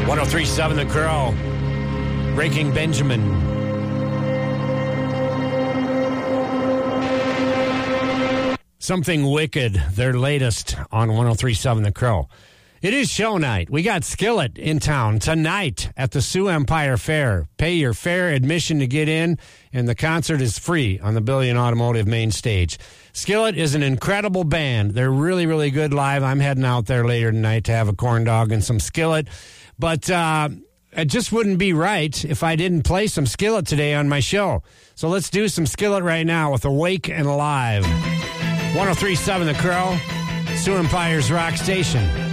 1037 The Crow. Breaking Benjamin. Something Wicked, their latest on 1037 The Crow. It is show night. We got Skillet in town tonight at the Sioux Empire Fair. Pay your fair admission to get in, and the concert is free on the Billion Automotive main stage. Skillet is an incredible band. They're really, really good live. I'm heading out there later tonight to have a corn dog and some Skillet. But it just wouldn't be right if I didn't play some Skillet today on my show. So let's do some Skillet right now with Awake and Alive. 1037 The Crow, Sioux Empire's rock station.